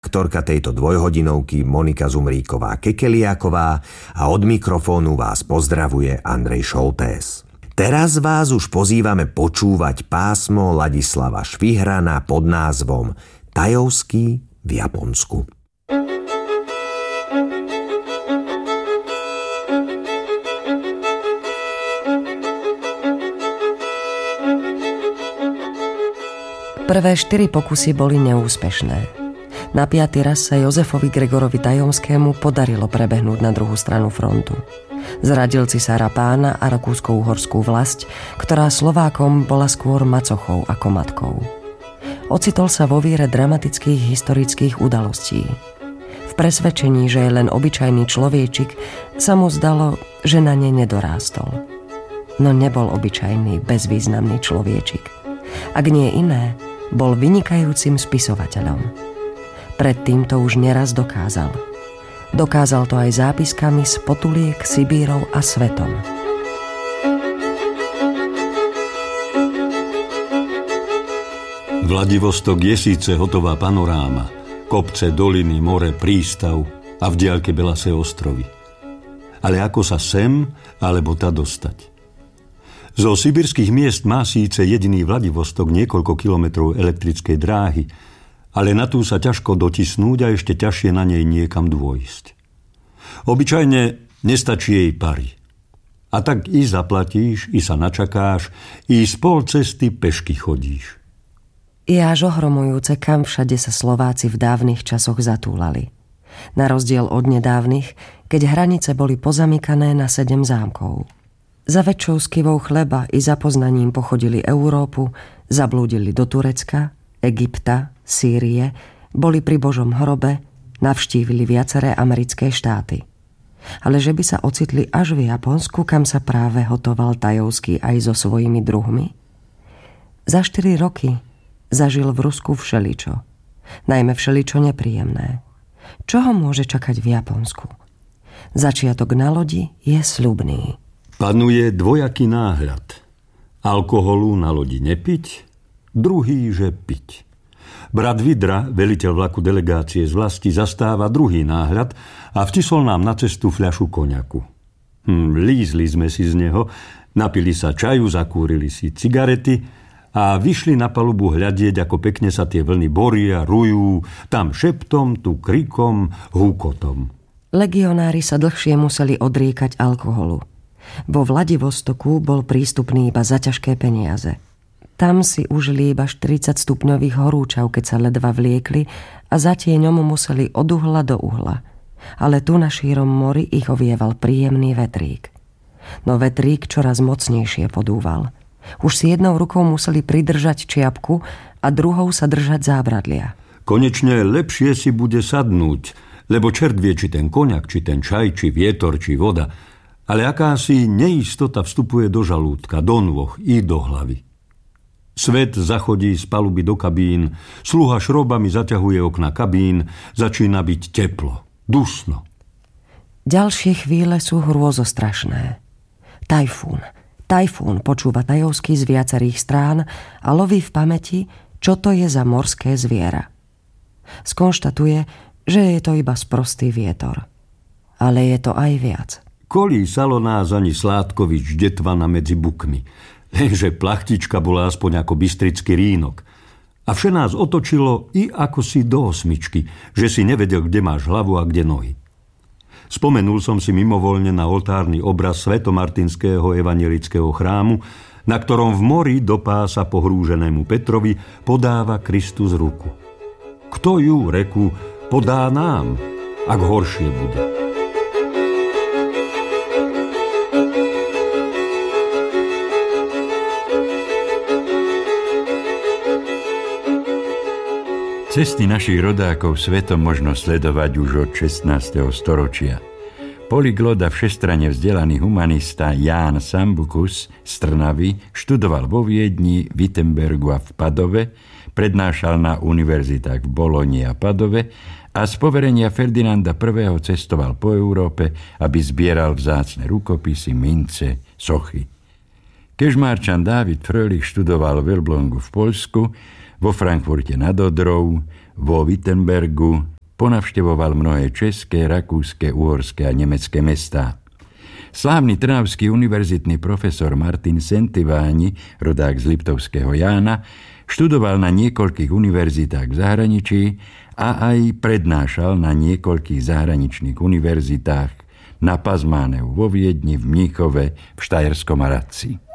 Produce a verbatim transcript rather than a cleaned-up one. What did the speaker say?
Aktorka tejto dvojhodinovky Monika Zumríková-Kekeliáková a od mikrofónu vás pozdravuje Andrej Šoltés. Teraz vás už pozývame počúvať pásmo Ladislava Švihrana pod názvom Tajovský v Japonsku. Prvé štyri pokusy boli neúspešné. Na piaty raz sa Jozefovi Gregorovi Tajovskému podarilo prebehnúť na druhú stranu frontu. Zradil cisára Pána a rakúsko-uhorskú vlasť, ktorá Slovákom bola skôr macochou ako matkou. Ocitol sa vo víre dramatických historických udalostí. V presvedčení, že je len obyčajný človečik, sa mu zdalo, že na ne nedorástol. No nebol obyčajný, bezvýznamný človečik. Ak nie iné, bol vynikajúcim spisovateľom. Predtým to už neraz dokázal. Dokázal to aj zápiskami z Potuliek, Sibírov a Svetom. Vladivostok je síce hotová panoráma. Kopce, doliny, more, prístav a v diaľke belasé ostrovy. Ale ako sa sem alebo tá dostať? Zo sibírskych miest má síce jediný Vladivostok niekoľko kilometrov elektrickej dráhy, ale na tú sa ťažko dotisnúť a ešte ťažšie na nej niekam dôjsť. Obyčajne nestačí jej pary. A tak i zaplatíš, i sa načakáš, i z pol cesty pešky chodíš. Je až ohromujúce, kam všade sa Slováci v dávnych časoch zatúlali. Na rozdiel od nedávnych, keď hranice boli pozamykané na sedem zámkov. Za väčšou skivou chleba i za poznaním pochodili Európu, zablúdili do Turecka, Egypta, Sýrie, boli pri Božom hrobe, navštívili viaceré americké štáty. Ale že by sa ocitli až v Japonsku, kam sa práve hotoval Tajovský aj so svojimi druhmi? Za štyri roky zažil v Rusku všeličo. Najmä všeličo nepríjemné. Čo ho môže čakať v Japonsku? Začiatok na lodi je sľubný. Panuje dvojaký náhľad. Alkoholu na lodi nepiť, druhý, že piť. Brat Vidra, veliteľ vlaku delegácie z vlasti, zastáva druhý náhľad a vtisol nám na cestu fľašu koňaku. Hm, lízli sme si z neho, napili sa čaju, zakúrili si cigarety a vyšli na palubu hľadieť, ako pekne sa tie vlny boria, rujú, tam šeptom, tu krikom, húkotom. Legionári sa dlhšie museli odriekať alkoholu. Vo Vladivostoku bol prístupný iba za ťažké peniaze. Tam si užili iba štyridsať stupňových horúčav, keď sa ledva vliekli a za tieňom museli od uhla do uhla. Ale tu na šírom mori ich ovieval príjemný vetrík. No vetrík čoraz mocnejšie podúval. Už si jednou rukou museli pridržať čiapku a druhou sa držať zábradlia. Konečne lepšie si bude sadnúť, lebo čert vie, či ten koňak, či ten čaj, či vietor, či voda. Ale akási neistota vstupuje do žalúdka, do nôh i do hlavy. Svet zachodí z paluby do kabín, sluha šrobami zaťahuje okna kabín, začína byť teplo, dusno. Ďalšie chvíle sú hrôzostrašné. Tajfún, tajfún počúva Tajovský z viacerých strán a loví v pamäti, čo to je za morské zviera. Skonštatuje, že je to iba sprostý vietor. Ale je to aj viac. Kolísalo nás ani Sládkovič detvana medzi bukmi. Lenže plachtička bola aspoň ako bystrický rínok. A vše nás otočilo i ako si do osmičky, že si nevedel, kde máš hlavu a kde nohy. Spomenul som si mimovoľne na oltárny obraz svetomartinského evanjelického chrámu, na ktorom v mori do pása pohrúženému Petrovi podáva Kristus ruku. Kto ju, reku, podá nám, ak horšie bude? Cesty našich rodákov svetom možno sledovať už od šestnásteho storočia. Polyglot a všestranne vzdelaný humanista Ján Sambucus z Trnavy študoval vo Viedni, Wittenbergu a v Padove, prednášal na univerzitách v Boloni a Padove a z poverenia Ferdinanda I. cestoval po Európe, aby zbieral vzácne rukopisy, mince, sochy. Kežmarčan Dávid Fröhlich študoval v Elblągu v Poľsku, vo Frankfurte nad Odrou, vo Wittenbergu, ponavštevoval mnohé české, rakúske, uhorské a nemecké mestá. Slávny trnavský univerzitný profesor Martin Sentiváni, rodák z Liptovského Jána, študoval na niekoľkých univerzitách v zahraničí a aj prednášal na niekoľkých zahraničných univerzitách, na Pazmáneu vo Viedni, v Mníchove, v Štajerskom Hradci.